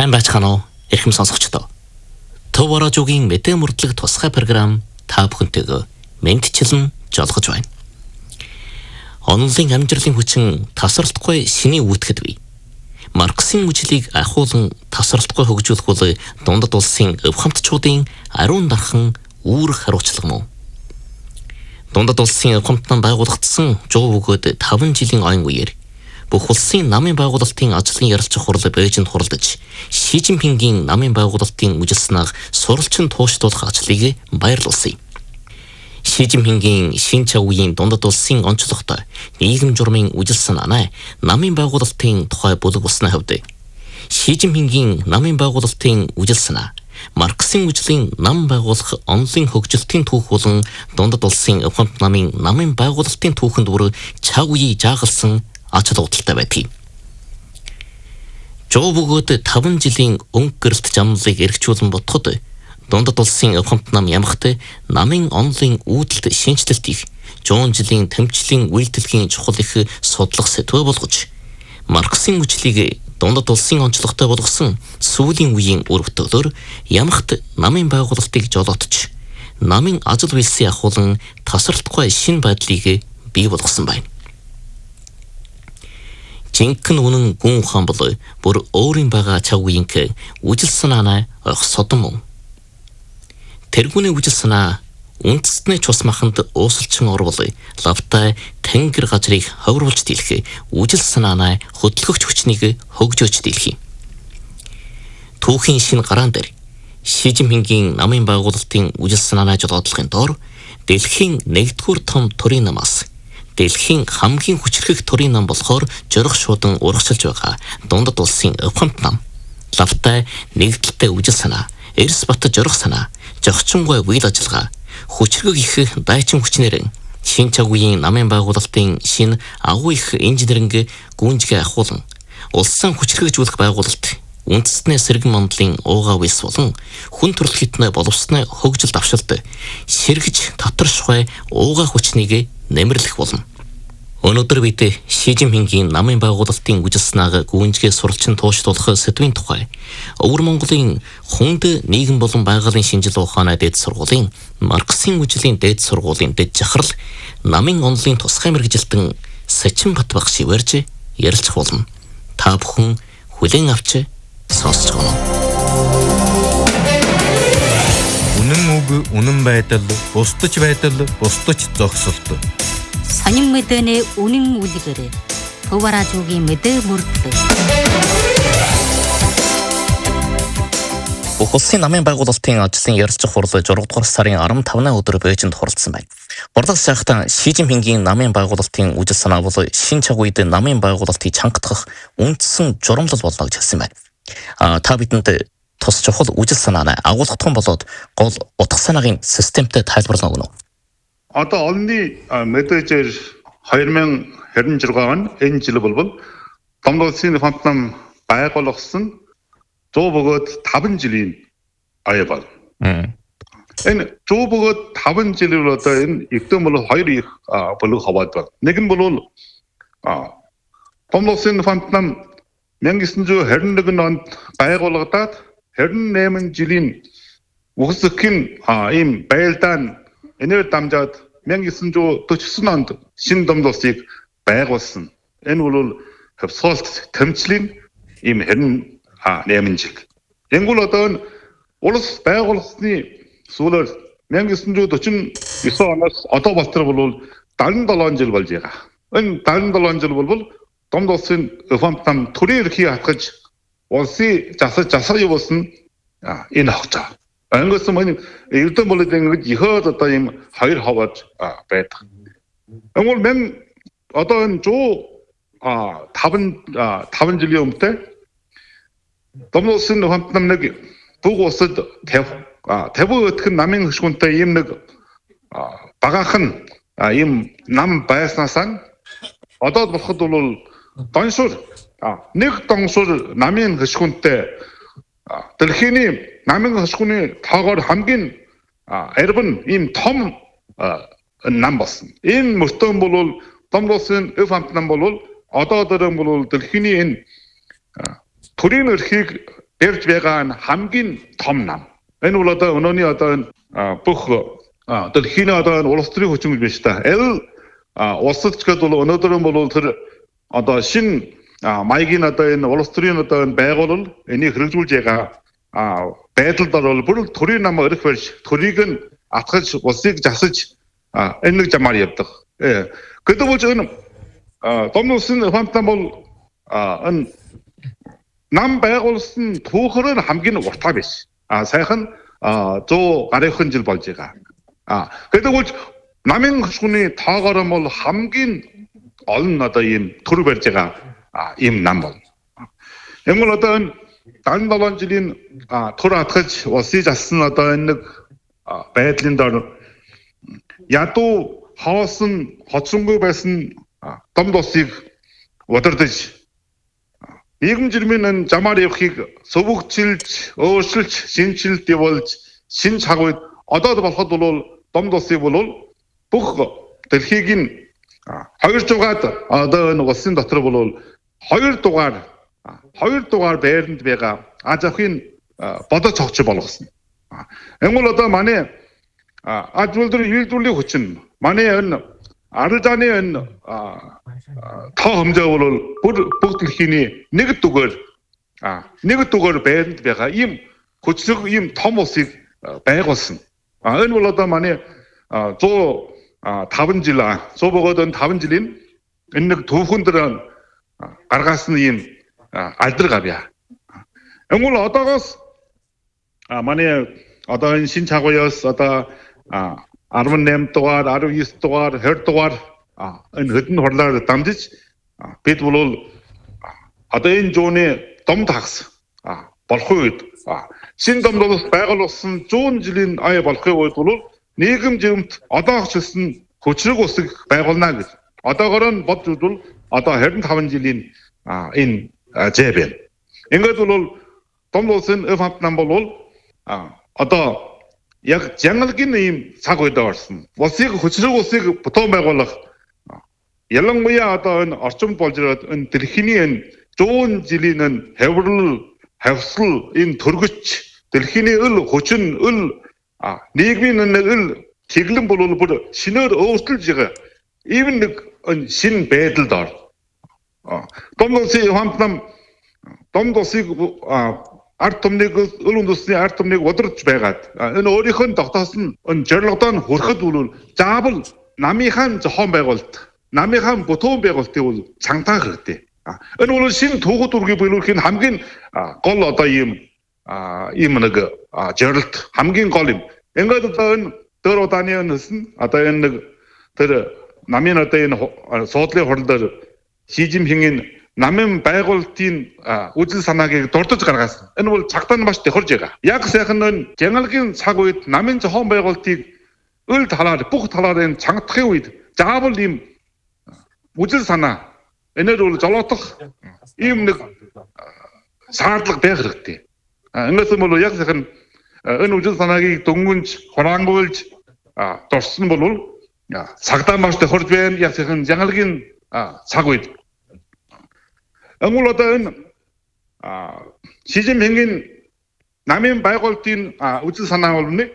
сайн байцгаана уу? Эрхэм сонсогчдоо. Төв радиогийн мэдээ мөрдлөг тусгай програм та бүхэнтэйгээ мэдчилэн жолгож байна. Онлын амжилтын хүчин тасралтгүй шиний үүтгэд бий. Марксийн мөчлийг ахуулан тасралтгүй хөгжүүлэх бол дундад улсын өв хамтчуудын ариун дархан үүрэг хариуцлага мөн. Дундад улсын өв хамтан байгуулагдсан 100 бөгөөд 5 жилийн ойн үеэр бүх улсын намын байгуулалтын ажлын ярилцах хурал Бээжинд хуралдаж Ши Жинпингийн намын байгуулалтын үжилснаг суралцсан тууштуулах ажлыг баярлуулсан. Ши Жинпингийн шин чавгийн дундад улсын онцлогтой нийгэм журмын үжилсэн анаа намын байгуулалтын тухай бүлэг болсны хувьд Ши Жинпингийн намын байгуулалтын үжилснаа Марксийн үжлийн нам байгуулах онлын хөгжилтийн түүх болон дундад улсын өв хамт намын байгуулалтын түүхэнд бүр чав үеий жаагалсан ажил удалтай байдгийг. Жоо бөгөөд 5 жилийн өнгө гэрэлт замлыг эргчүүлэн бодоход дундад улсын өв хамт нам ямагт намын онлын үүдэлт шинжилэлт их 100 жилийн тэмцлийн үйлдэлхийн чухал их судлах сэдвээ болгож Марксийн үжлийг дундад улсын онцлогтой болгосон сүүлийн үеийн үр бүтээлээр ямагт намын байгуулалтыг жолоотч намын ажил үйлсийн ахуулан тасралтгүй шин байдлыг бий болгосон байна. Жинхэнэ үнэн гүн ухаан бол бүр өөрийн байгаа чав үеийнх үжил санаанаа ойх содон мөн. Тэргүүний үжил санаа үндэстний цус маханд уусалчин орвол лавтай тэнгэр газрыг ховруулж дийлэх үжил санаанаа хөдөлгөгч хүчнийг хөгжөөж дийлэх. Түүхийн шин гараан дээр Ши Жинпингийн намын байгуулалтын үжил санаанаа жолоодлохын доор дэлхийн 1-р том төрийн намаас дэлхийн хамгийн хүчрхэг төрийн нам болохоор жорох шуудан урагшилж байгаа дундад улсын өв хамт нам лавтай нэгдэлтэй үжил санаа эрс бат жорох санаа зохицонгүй үйл ажиллагаа хүчрхэг их дайчин хүчнэр шин чавгийн намын байгуулалтын шин агуу их инженеринг гүнжгээ ахуулан улсын хүчрхэгжүүлэх байгуулалт үндэстний сэргэн мандлын уугаа вис болон хүн төрөл хитнэ боловсны хөгжил давшилт сэргэж татаршгүй уугаа хүчнийг нэмэрлэх болно. Өнөөдөр бид Ши Жинпингийн намын байгуулалтын үжилснаг гүнжгээ суралцсан тууштуулах сэдвийн тухай Өвөр Монголын хүнд нийгэм болон байгалийн шинжил ухааны дээд сургуулийн Марксийн үжлийн дээд сургуулийн дэд жахрал намын онлын тусгай мэргэжилтэн Сачин Бат багш шивэрж ярилцах болно. Та бүхэн хүлээн авч сонсож байна. Үнэн үг, үнэн байдал, бусдаж байдал, бусдаж зогсолт. Сонин мэдээний үнэн үлгэр Төв радиогийн мэдээ мөрдлөг. Бүх улсын намын байгуулалтын ажлын ярилцах хурал 6 дугаар сарын 15-ны өдөр Бээжинд хуралдсан байна. Хуралдаж сайхтан Ши Жинпингийн намын байгуулалтын үжил санаа бол шин чав үед намын байгуулалтыг чангатгах үндсэн журамлал болно гэж хэлсэн байна. Та бидэнд тус чухал үжил санааны агуулгатхан болоод гол утга санаагийн системтэй тайлбарлах өгнө. Одоо олонний мэдээжээр 2026 он энэ жил бол дундад улсын хамт нам байгуулагдсан 100 бөгөөд 5 жилийн ая бол. Энэ 100 бөгөөд 5 жилээр одоо энэ эвдэн бол хоёр их бүлэг хаваад байна. Нэг нь бол дундад улсын хамт нам 1921 онд байгуулагдаад 28 жилийн үхсэхин ийм байлдаан энээр дамжаад 1949 онд шинэ дундад улсыг байгуулсан. Энэ бол хөвсгөлт тэмцлийн ийм 28 жил. Энгүүл одоо улс байгуулсны сүүлээр 1949 оноос одоо болтор бол 77 жил болж байгаа. Энэ 77 жил бол дундад улсын өв хамт нам төрийн эрхийг хатгаж улсын засаг явуулсан энэ хогцоо. Ангисан мань эрдэн болоод ингэж ихөөд одоо ийм хоёр хаваад байдаг. Энгүүл мен одоо энэ 5 жилийн өмнөд дундад улсын өв хамт нам нэг бүх улсад 50 өтгөн намын хөшгөнтэй ийм нэг багахан ийм нам байснасаа одоо болоход бол доншур нэг доншур намын хөшгөнтэй дэлхийн намын хөшгөний тоогоор хамгийн арвин ийм том нам болсон. Энэ мөртөө бол дундад улсын өв хамт нам бол одоо бол дэлхийн энэ төрийн эрхийг барьж байгаа нь хамгийн том нам. Энэ бол одоо өнөөний одоо бүх дэлхийн одоо улс төрийн хүчин биш та. Улсад ч гэдэг бол өнөөдөр бол тэр одоо шин маягийн одоо энэ улс төрийн одоо энэ байгуулал энийг хэрэгжүүлж байгаа байдалд бол бүр төрийн нам өрөх барьж төрийг нь атгаж улсыг засаж энэ нэг замаар явдаг. Гэдэг бол энэ том улсын хамтан бол энэ нам байгуулсан түүхээр нь хамгийн уртаа биш. Сайхан 100 гаруйхан жил болж байгаа. Гэдэг бол намын хөшгөний тоогоор бол хамгийн олон одоо ийм төр барьж байгаа ийм нам бол. Энэ бол одоо энэ 77 жилийн төр атгаж улсыг зассан одоо энэ нэг байдлын дор ядуу хоосон хоцсонгүй байсан том улсыг удирдах нийгэм жирмийн замаар явахыг сувгчилж, өөрчилж, шинжилт явуулж, шинж хагвд одоо болоход бол том улсыг бол бүх дэлхийг нь 200-аад одоо энэ улсын дотор бол 2 дугаар байранд байгаа аз авахын бодож цогч болгосон. Энэ бол одоо манай аз үлдэр үйлдвэрлэлийн хүчин манай энэ арилжааны энэ тоо хэмжээ бол бүх дэлхийн нэг дугаар байранд байгаа ийм хүчлэг ийм том улсыг байгуулсан. Энэ бол одоо манай 105 жил 5 жилийн энэ нэг түүхэн дээр гаргасан ийм алдар гавья. Энэ бол одоогоос манай одоо энэ шинж хагуяас одоо 18 дугаар, 19 дугаар, 20 дугаар энэ хэдэн хурлаар дамжиж бид бол одоо энэ зууны дом тагс болох үед шинэ дом бол байгуулсан 100 жилийн ая болохын үед бол нийгэм жирэмт одоогч хэлсэн хүчрэг усыг байгуулна гэж. Одоогоор нь бодж үзвэл одоо 25 жилийн энэ зэ байна. Ингээд бол том улсын өв хамтнам бол одоо яг жангалгийн ийм цаг үед орсон. Улсыг хүчрэг улсыг бутуун байгуулах ялангуяа одоо энэ орчимд болж ирээд энэ дэлхийн энэ 100 жилийн энэ хавсал энэ төргөч дэлхийн өл хүчин нийгмийн өл тэглэн бол бүр шинээр өөрчилж байгаа. Ийм нэг шинэ байдалд ор. Том улсын хамтнам том улсыг ард түмнийг өл үндэсний ард түмнийг удирдах байгаад энэ өөрийнх нь тогтоосон энэ зорилгодоо хүрэхэд бол заавал намынхаа зохион байгуулалт, намынхаа бутуун байгуулалтыг бол цангатах хэрэгтэй. Энэ бол шинэ түүхүүд үргийг биелүүлэхийн хамгийн гол одоо ийм нэг зорилт хамгийн гол юм. Ингээд одоо энэ дөр удааны өнөсөн одоо энэ нэг тэр намын одоо энэ суудлын хурал дээр Ши Жинпингийн намын байгуулалтын үзэл санааг дурдж гаргасан. Энэ бол цагтаа маш тохирж байгаа. Яг сайхан энэ жангалгийн цаг үед намын зохион байгуулалтыг өл талаар бүх талаар энэ цангадахын үед заавал ийм үзэл санаа энээр бол жолоодох ийм нэг шаардлага байх хэрэгтэй. Ингэсэн бол яг сайхан энэ үзэл санааг дөнгөнж хураангуйлж дурсан бол цагтаа маш тохирж байна. Яг сайхан жангалгийн цаг үед Ангол одоо энэ Ши Жинпингийн намын байгуулалтын үзэл санаа бол нэг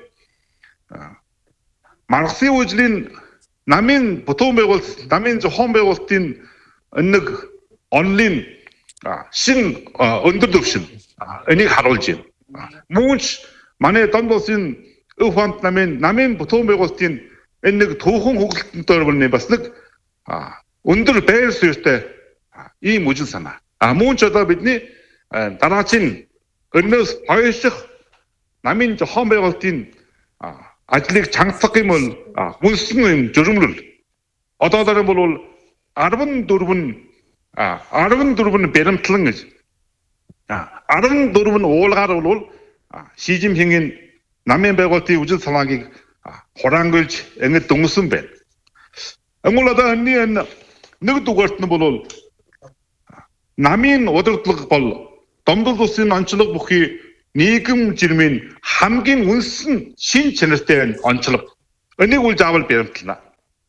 Марксийн үжлийн намын бутуун байгуулалт, намын зохион байгуулалтын нэг онлын шин өндөр түвшин энийг харуулж байна. Мөнч манай Дон улсын өв хамт намын бутуун байгуулалтын энэ нэг түүхэн хөгжөлтөөр бол бас нэг өндөр байр суурьтай ийм үжил санаа. Мөн ч одоо бидний дараагийн өрнөөс хойших намын зохион байгуулалтын ажлыг чангах юм бол мөнсөн юм журмлал. Одоодор бол 14 баримтлан гэж 14 уулгаар бол Ши Жинпингийн намын байгуулалтын үжил санааг хураангуйлж ингэж дөнгөсөн байна. Ангол одоо энэ нэг дугаарт нь бол намын удирдлага бол домдол улсын онцлог бүхий нийгэм жирмийн хамгийн үнсэн шин чанартай онцлог. Энийг үл заавал баримтлана.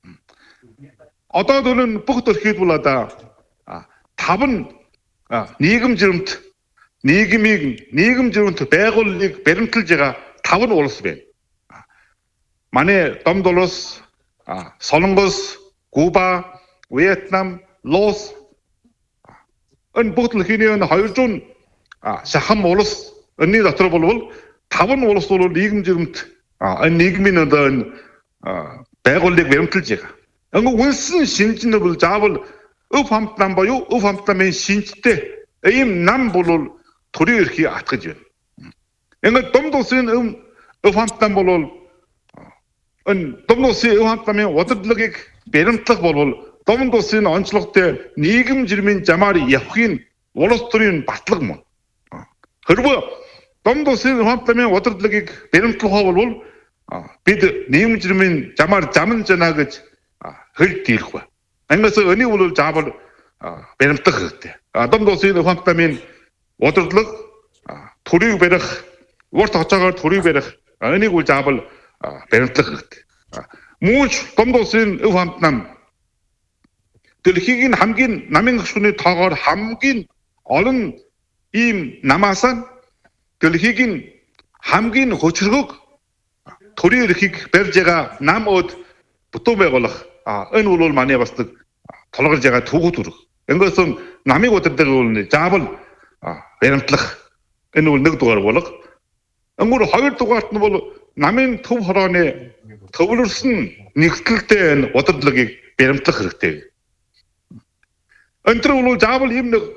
Одоо төлөв бүх төрхийд бол одоо 5 нийгэм жирэмт нийгэм зөвөнт байгууллагыг баримталж байгаа 5 улс байна. Манай Домд улс, Солонгос, Куба, Вьетнам, Лаос энэ бүгд л хийний 200 шахан улс энэний дотор болвол 5 улс бол нийгэм зөвөнт энэ нийгмийн одоо байгууллагыг баримталж байгаа. Ангу үнсэн шинжнэ бол заавал өв хамт нам боёо өв хамт намын шинжтэй ийм нам бол төрийн эрхийг атгаж байна. Ингээд Домд улсын өв хамт нам бол энэ Домд улсын өв хамт намын удирдлагыг баримтлах болвол Домд улсын онцлогтой нийгэм жирмийн замаар явахын улс төрийн батлаг мөн. Хэрвээ Домд улсын өв хамт намын удирдлагыг баримтлах болвол бид нийгэм жирмийн замаар замн жана гэж хэл дийлэх ба. Ангаас өний бол заавал баримтлах хэрэгтэй. Домд улсын өв хамт намын удирдлага төрийг барих, урт хоцоогоор төрийг барих энийг бол заавал баримтлах хэрэгтэй. Мөн Домд улсын өв хамт нам дэлхийн хамгийн намын гишүүний тоогоор хамгийн олон ийм намаас дэлхийн хамгийн хөчргөг төрийн эрхийг барьж байгаа нам өд бүтэн байгуулах энэ бол манай бас толгорж байгаа төвхөд төрөг. Ингээс намыг удирдах бол заавал баримтлах энэ бол 1 дугаар болго. Өнгөр 2 дугаарт нь бол намын төв хорооны төвлөрсөн нэгтлэлтэй энэ удирдлагыг баримтлах хэрэгтэй. Өнтөр бол заавал ийм нэг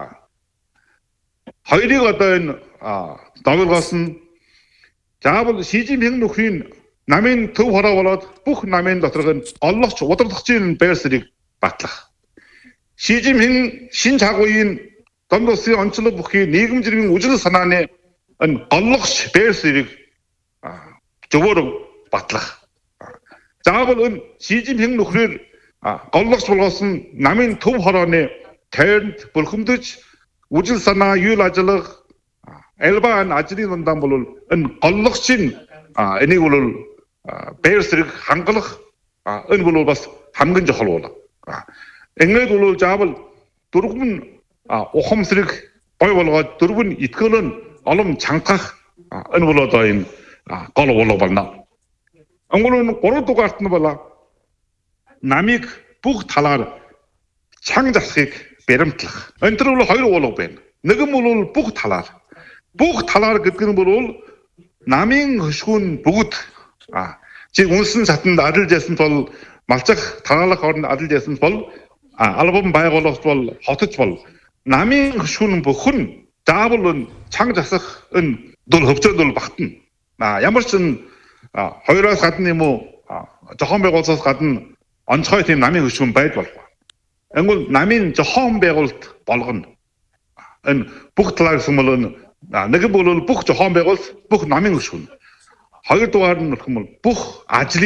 хоёрыг одоо энэ давлгоос нь заавал Шижинпинг нөхрийн намын төв хороо болоод бүх намын доторх нь оллогч удирдлагчийн байр суурийг батлах. Шижинпинг шин чагуугийн Домд улсын онцлог бүхий нийгэм жирмийн үжил санааны энэ оллогч байр суурийг зөвөр батлах. Заавал энэ Шижинпинг нөхрөөр оллогч болгоос нь намын төв хорооны тойронд бүрхэмдэж үжил санаа юул ажиллах элбан ажлын дундаа бол энэ оллогчийн энийг бол байр суурийг хангалах энэ бол бас хамгийн чухал бол. Ингээд бол заавал дөрвөн ухамсарыг бой болгоод дөрвөн итгэл нь олон чангах энэ бол одоо энэ гол болго байна. Өнгөрөн 3 дугаарт нь бол намыг бүх талаар чанга засахыг баримтлах. Энэ төр бол 2 болго байна. Нэг нь бол бүх талаар гэдэг нь бол намын хөшгүүн бүгд чи үнсэн сатанд адилж ясан бол малчах тараалах орнд адилж ясан бол албан байгуулалт бол хотч бол намын хөшгүүн бүхэн заавал чанга засах энэ дул хөвчөнд бол багтана. Ямар ч хоёроос гадна юм уу зохион байгуулалтаас гадна онцгой тийм намын хөшгүүн байд болов. Ангол намын зохион байгуулалт болгоно. Энэ бүх талаар гэсэн бол нэг нь бол бүх зохион байгуулалт бүх намын хөшгүүн. 2 дугаар нь болох юм бол бүх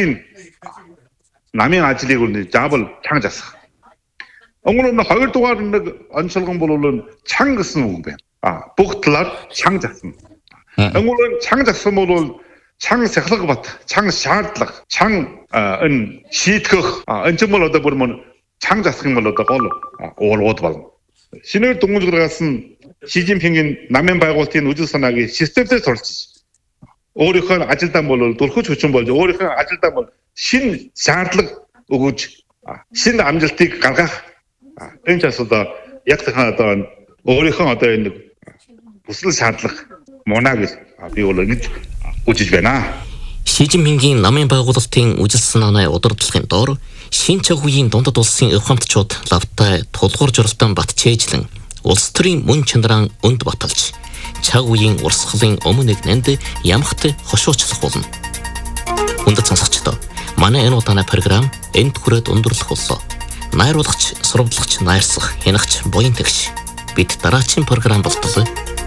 намын ажлыг бол заавал чанга засах. Өнгөрөн 2 дугаар нэг онцлогон бол чанга гэсэн үг байна. Бүх талаар чанга засна. Өнгөрөн чанга зассан бол чанга сахилга бат, чанга шаардлага, чанга энэ шийтгэх энэ ч юм бол одоо бүр мөн чанга засах юм бол одоо гол уулууд болно. Шинээр дүнжигрээс нь Шижинпингийн намын байгуулалтын үжил санааг системтэй сурч өөрийнхөө ажилдаа бол дөрхөж хүчин болж өөрийнхөө ажилдаа бол шинэ шаардлага өгөж шинэ амжилтыг гаргах энэ ч асуудал яг тахаа одоо өөрийнхөө одоо энэ бүсэл шаардлага мунаа гэж би бол ингэж үжиж байна. Шижинпингийн намын байгуулалтын үжил санааны удирдлагын доор шин чагуугийн дундад улсын өв хамтчууд лавтай тулгуур журалдан батчээжлэн улс төрийн мөн чанараа өнд баталж чагуугийн урсгалын өмнөг нанд ямхт хошуучлах болно. Хүндэт сонсогчдоо манай энэ удаагийн програм энд хүрээд өндөрлөх боллоо. Найруулагч, сурвалжлагч, найрсах, хянагч, буян тэгш бид дараагийн програм болтол